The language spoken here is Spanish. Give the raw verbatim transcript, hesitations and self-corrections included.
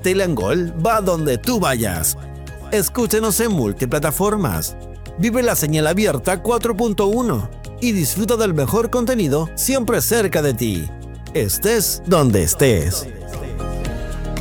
Tele and Gold va donde tú vayas. Escúchenos en multiplataformas. Vive la señal abierta cuatro punto uno y disfruta del mejor contenido siempre cerca de ti. Estés donde estés.